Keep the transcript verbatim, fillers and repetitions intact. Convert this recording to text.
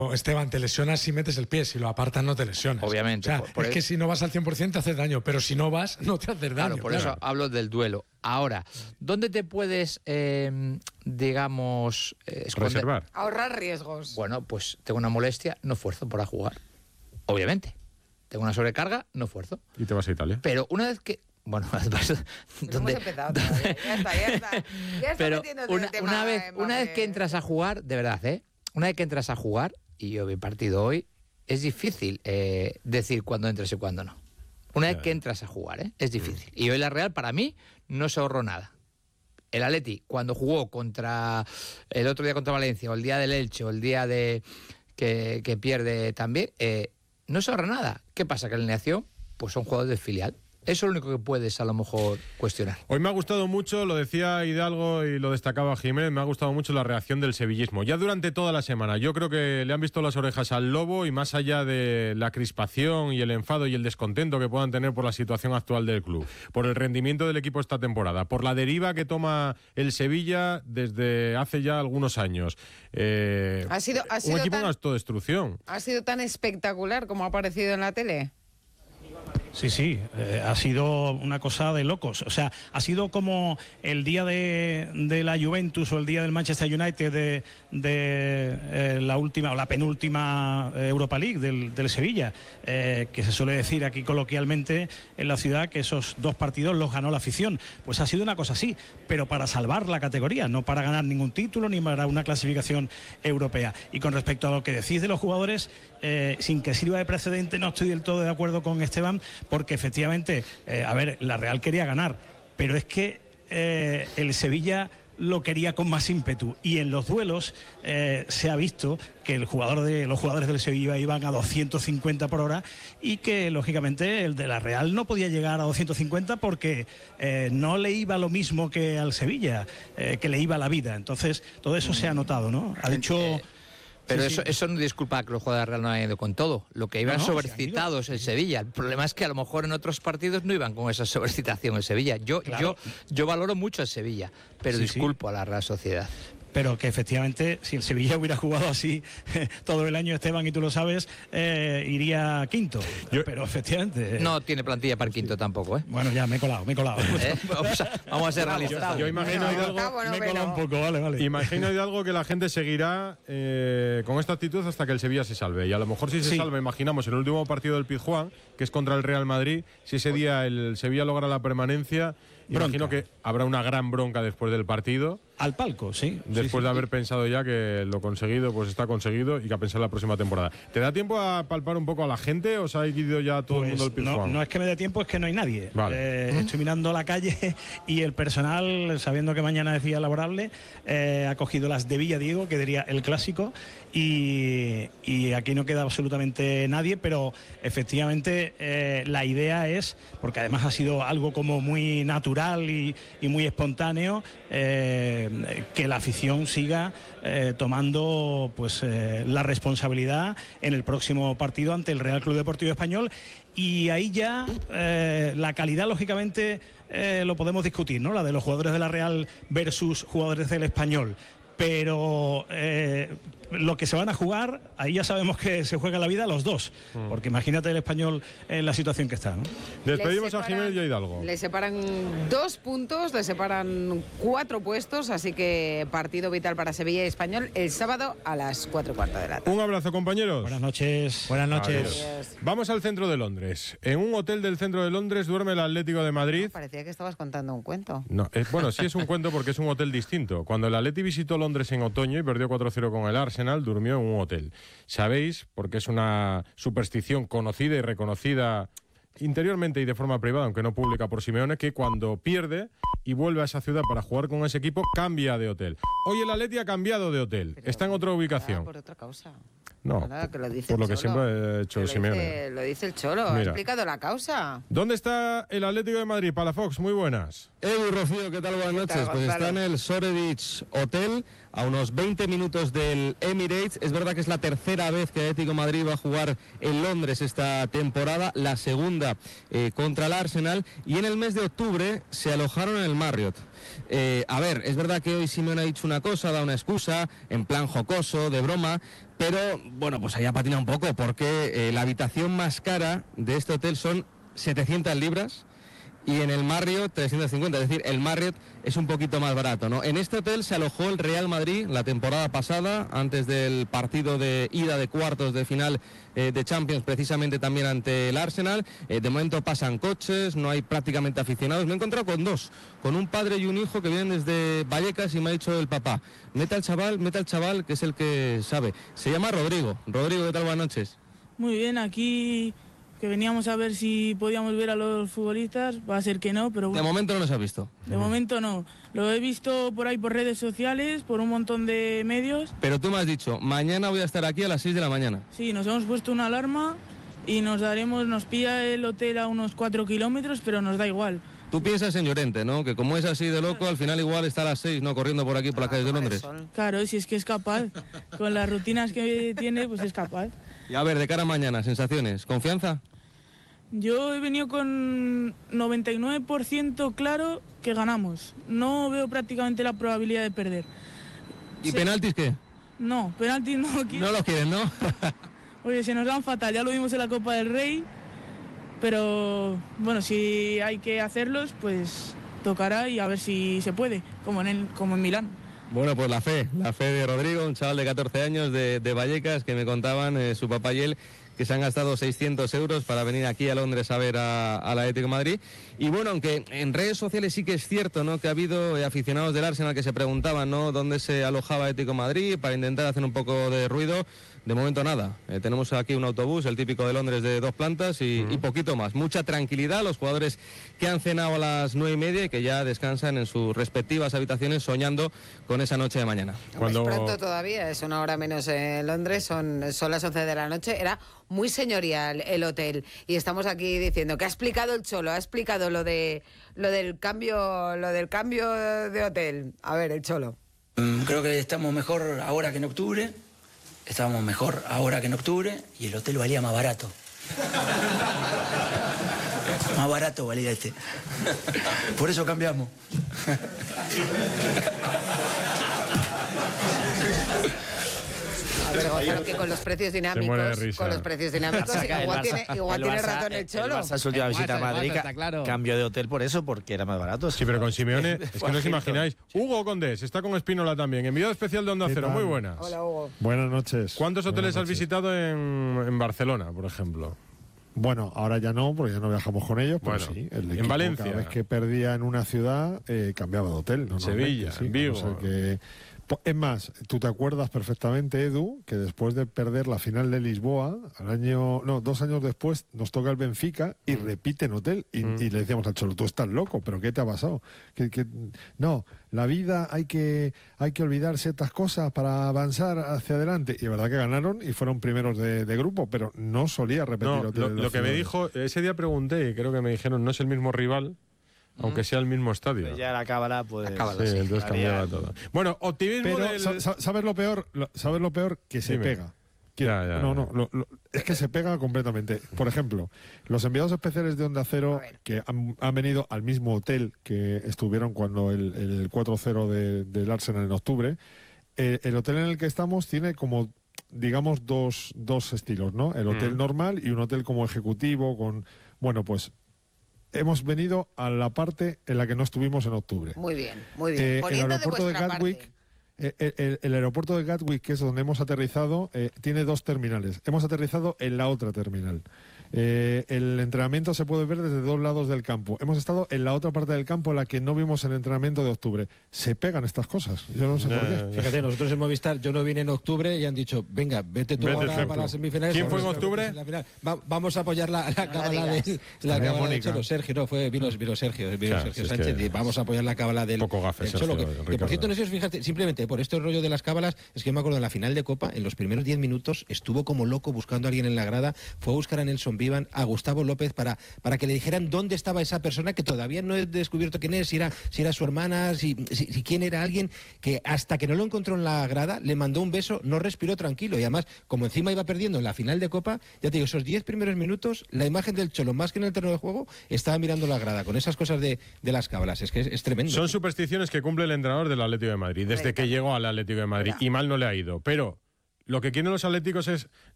Esteban, te lesionas si metes el pie, si lo apartas no te lesionas. Obviamente. O sea, por, por es el... que si no vas al cien por ciento te haces daño, pero si no vas, no te haces daño. Claro, por claro. eso hablo del duelo. Ahora, ¿dónde te puedes, eh, digamos... Eh, reservar? Ahorrar riesgos. Bueno, pues tengo una molestia, no esfuerzo para jugar. Obviamente. Tengo una sobrecarga, no esfuerzo. Y te vas a Italia. Pero una vez que... Bueno, ¿dónde? Hemos empezado todavía. Ya está, ya está. Ya está pero una, el tema, una, vez, eh, una vez que entras a jugar, de verdad, ¿eh? Una vez que entras a jugar, y yo vi partido hoy, es difícil eh, decir cuándo entras y cuándo no. Una vez que entras a jugar, ¿eh? Es difícil. Y hoy la Real, para mí, no se ahorró nada. El Atleti, cuando jugó contra el otro día contra Valencia, o el día del Elche, o el día de que, que pierde también, eh, no se ahorra nada. ¿Qué pasa? Que la alineación, pues son jugadores del filial. Eso es lo único que puedes a lo mejor cuestionar. Hoy me ha gustado mucho, lo decía Hidalgo y lo destacaba Jiménez, me ha gustado mucho la reacción del sevillismo. Ya durante toda la semana, yo creo que le han visto las orejas al lobo y más allá de la crispación y el enfado y el descontento que puedan tener por la situación actual del club, por el rendimiento del equipo esta temporada, por la deriva que toma el Sevilla desde hace ya algunos años. Eh, ha sido, ha sido un equipo tan, en autodestrucción. ¿Ha sido tan espectacular como ha aparecido en la tele? Sí, sí, eh, ha sido una cosa de locos. O sea, ha sido como el día de, de la Juventus o el día del Manchester United de, de eh, la última o la penúltima Europa League del, del Sevilla, eh, que se suele decir aquí coloquialmente en la ciudad que esos dos partidos los ganó la afición. Pues ha sido una cosa así, pero para salvar la categoría, no para ganar ningún título ni para una clasificación europea. Y con respecto a lo que decís de los jugadores, eh, sin que sirva de precedente, no estoy del todo de acuerdo con Esteban, porque efectivamente, eh, a ver, la Real quería ganar, pero es que eh, el Sevilla lo quería con más ímpetu y en los duelos eh, se ha visto que el jugador de los jugadores del Sevilla iban a doscientos cincuenta por hora y que lógicamente el de la Real no podía llegar a doscientos cincuenta porque eh, no le iba lo mismo que al Sevilla, eh, que le iba la vida. Entonces todo eso se ha notado, ¿no? Ha dicho... Eh... Pero sí, eso, sí. eso no disculpa que los jugadores de Real no hayan ido con todo. Lo que iban no, no, sobrecitados en Sevilla. El problema es que a lo mejor en otros partidos no iban con esa sobrecitación en Sevilla. Yo, claro. yo, yo valoro mucho a Sevilla, pero sí, disculpo sí. a la Real Sociedad. Pero que efectivamente, si el Sevilla hubiera jugado así todo el año, Esteban, y tú lo sabes, eh, iría quinto. Yo, pero efectivamente... Eh, no tiene plantilla para el quinto sí. tampoco, ¿eh? Bueno, ya me he colado, me he colado. ¿Eh? Vamos, a, vamos a ser realistas. Yo imagino, no, Hidalgo, no, no, me he colado un poco, vale, vale. Imagino, Hidalgo, que la gente seguirá eh, con esta actitud hasta que el Sevilla se salve. Y a lo mejor si se sí. salva, imaginamos, el último partido del Pizjuán, que es contra el Real Madrid, si ese día el Sevilla logra la permanencia, bronca. Imagino que habrá una gran bronca después del partido. Al palco, sí. Después sí, sí, de haber sí. pensado ya que lo conseguido, pues está conseguido y que a pensar la próxima temporada. ¿Te da tiempo a palpar un poco a la gente o se ha ido ya todo pues el mundo al Pizjuán? No, no es que me dé tiempo, es que no hay nadie. Vale. Eh, ¿Mm? Estoy mirando la calle y el personal, sabiendo que mañana es día laborable, eh, ha cogido las de Villa Diego, que diría el clásico, y, y aquí no queda absolutamente nadie, pero efectivamente eh, la idea es, porque además ha sido algo como muy natural y, y muy espontáneo, eh, que la afición siga eh, tomando pues eh, la responsabilidad en el próximo partido ante el Real Club Deportivo Español, y ahí ya eh, la calidad lógicamente eh, lo podemos discutir, ¿no? La de los jugadores de la Real versus jugadores del Español, pero eh, lo que se van a jugar, ahí ya sabemos que se juega la vida a los dos, mm. porque imagínate el Español en la situación que está, ¿no? Despedimos separan, a Jiménez y a Hidalgo. Le separan dos puntos, le separan cuatro puestos, así que partido vital para Sevilla y Español el sábado a las cuatro y cuarto de la tarde. Un abrazo, compañeros. Buenas noches. Buenas noches. Adiós. Vamos al centro de Londres. En un hotel del centro de Londres duerme el Atlético de Madrid. No, parecía que estabas contando un cuento. No, es, bueno, sí es un cuento porque es un hotel distinto. Cuando el Atleti visitó Londres en otoño y perdió cuatro cero con el Arsenal, durmió en un hotel. Sabéis, porque es una superstición conocida y reconocida interiormente y de forma privada, aunque no pública por Simeone, que cuando pierde y vuelve a esa ciudad para jugar con ese equipo, cambia de hotel. Hoy el Atleti ha cambiado de hotel. Pero está en otra ubicación. Por otra causa. No, Nada, que lo dice por lo que Cholo. siempre ha hecho lo Simeone. Dice, lo dice el Cholo, Mira. ha explicado la causa. ¿Dónde está el Atlético de Madrid? Palafox, muy buenas. Edu, Rocío, ¿qué tal? Buenas noches. Pues está en el Shoreditch Hotel, a unos veinte minutos del Emirates. Es verdad que es la tercera vez que el Atlético de Madrid va a jugar en Londres esta temporada, la segunda eh, contra el Arsenal, y en el mes de octubre se alojaron en el Marriott. Eh, a ver, es verdad que hoy Simeone ha dicho una cosa, da una excusa, en plan jocoso, de broma, pero bueno, pues allá patina un poco, porque eh, la habitación más cara de este hotel son setecientas libras, y en el Marriott trescientas cincuenta, es decir, el Marriott es un poquito más barato, ¿no? En este hotel se alojó el Real Madrid la temporada pasada, antes del partido de ida de cuartos de final eh, de Champions, precisamente también ante el Arsenal. Eh, de momento pasan coches, no hay prácticamente aficionados. Me he encontrado con dos, con un padre y un hijo que vienen desde Vallecas, y me ha dicho el papá, meta al chaval, meta al chaval, que es el que sabe. Se llama Rodrigo. Rodrigo, ¿qué tal? Buenas noches. Muy bien, aquí que veníamos a ver si podíamos ver a los futbolistas, va a ser que no, pero bueno. De momento no los has visto. De momento no. Lo he visto por ahí por redes sociales, por un montón de medios. Pero tú me has dicho, mañana voy a estar aquí a las seis de la mañana. Sí, nos hemos puesto una alarma y nos daremos, nos pilla el hotel a unos cuatro kilómetros, pero nos da igual. Tú piensas en Llorente, ¿no? Que como es así de loco, al final igual está a las seis, ¿no? Corriendo por aquí, por las calles de Londres. Claro, si es que es capaz. Con las rutinas que tiene, pues es capaz. Y a ver, de cara a mañana, sensaciones, ¿confianza? Yo he venido con noventa y nueve por ciento claro que ganamos. No veo prácticamente la probabilidad de perder. ¿Y Se... penaltis qué? No, penaltis no quiero. No los quieren, ¿no? Oye, se nos dan fatal, ya lo vimos en la Copa del Rey, pero bueno, si hay que hacerlos, pues tocará y a ver si se puede, como en, el, como en Milán. Bueno, pues la fe, la fe de Rodrigo, un chaval de catorce años de, de Vallecas, que me contaban eh, su papá y él, que se han gastado seiscientos euros para venir aquí a Londres a ver a, a la Atlético de Madrid. Y bueno, aunque en redes sociales sí que es cierto, ¿no?, que ha habido eh, aficionados del Arsenal que se preguntaban, ¿no?, dónde se alojaba Atlético de Madrid para intentar hacer un poco de ruido. De momento nada. Eh, tenemos aquí un autobús, el típico de Londres, de dos plantas y, uh-huh. y poquito más. Mucha tranquilidad. Los jugadores que han cenado a las nueve y media y que ya descansan en sus respectivas habitaciones soñando con esa noche de mañana. Cuando... Es pronto todavía, es una hora menos en Londres, son, son las once de la noche. Era muy señorial el hotel y estamos aquí diciendo que ha explicado el Cholo, ha explicado lo de lo del cambio, lo del cambio de hotel. A ver, el Cholo. Mm, creo que estamos mejor ahora que en octubre. Estábamos mejor ahora que en octubre y el hotel valía más barato. Más barato valía este. Por eso cambiamos. A ver, Gonzalo, que con los precios dinámicos, con los precios dinámicos, Barça, igual Barça, tiene, igual tiene Barça, razón el Cholo. El Barça, su última visita a Madrid, Barça, claro. cambio de hotel por eso, porque era más barato. Sí, pero con Simeone, es que no os imagináis. Hugo Condés está con Espínola también, enviado especial de Onda Cero. Muy buenas. Hola, Hugo. Buenas noches. ¿Cuántos hoteles Buenas noches. has visitado en, en Barcelona, por ejemplo? Bueno, ahora ya no, porque ya no viajamos con ellos, pero Bueno, sí. El en equipo, Valencia. cada vez que perdía en una ciudad, eh, cambiaba de hotel. En Sevilla, sí, en Vigo. o sea que... Es más, tú te acuerdas perfectamente, Edu, que después de perder la final de Lisboa, al año, no, dos años después, nos toca el Benfica y mm. repite en hotel. Y, mm. y le decíamos al Cholo, tú estás loco, ¿pero qué te ha pasado? ¿Qué, qué? No, la vida hay que, hay que olvidar ciertas cosas para avanzar hacia adelante. Y es verdad que ganaron y fueron primeros de, de grupo, pero no solía repetir no, hotel. Lo, lo que me dijo, ese día pregunté y creo que me dijeron, no es el mismo rival, aunque sea el mismo estadio. Pues ya la cábala, pues... La cábala, sí, sí, entonces cambiaba todo. Bueno, optimismo Pero, del... ¿sabes lo peor? ¿Sabes lo peor? Que se Dime. pega. Ya, ya, no, ya. no, lo, lo, es que se pega completamente. Por ejemplo, los enviados especiales de Onda Cero que han, han venido al mismo hotel que estuvieron cuando el, el cuatro cero de, del Arsenal en octubre, eh, el hotel en el que estamos tiene como, digamos, dos, dos estilos, ¿no? El hotel mm. normal y un hotel como ejecutivo con... Bueno, pues... Hemos venido a la parte en la que no estuvimos en octubre. Muy bien, muy bien. Eh, el aeropuerto de, de Gatwick, eh, el, el aeropuerto de Gatwick, que es donde hemos aterrizado, eh, tiene dos terminales. Hemos aterrizado en la otra terminal. Eh, el entrenamiento se puede ver desde dos lados del campo. Hemos estado en la otra parte del campo, en la que no vimos el entrenamiento de octubre. Se pegan estas cosas. Yo no sé no, por qué. No. Fíjate, nosotros en Movistar, yo no vine en octubre y han dicho, venga, vete tú vete ahora ejemplo. para las semifinales. ¿Quién fue en octubre? Va, vamos a apoyar la, la no cábala de la cábala del Cholo. Sergio, no, fue, vino, vino Sergio, vino claro, Sergio si Sánchez. Es vamos a apoyar la cábala del, poco gafe, del Cholo. Sergio, que, que por cierto, no sé si os fijaste, simplemente por este rollo de las cábalas, es que yo me acuerdo en la final de Copa, en los primeros diez minutos, estuvo como loco buscando a alguien en la grada, fue a buscar a Nelson Vivan, a Gustavo López para, para que le dijeran dónde estaba esa persona que todavía no he descubierto quién es, si era, si era su hermana, si, si, si quién era alguien que hasta que no lo encontró en la grada le mandó un beso, no respiró tranquilo y además como encima iba perdiendo en la final de Copa, ya te digo, esos diez primeros minutos la imagen del Cholo más que en el terreno de juego estaba mirando la grada con esas cosas de, de las cábalas, es que es, es tremendo. Son supersticiones que cumple el entrenador del Atlético de Madrid desde que llegó al Atlético de Madrid y mal no le ha ido, pero Lo que quieren los atléticos es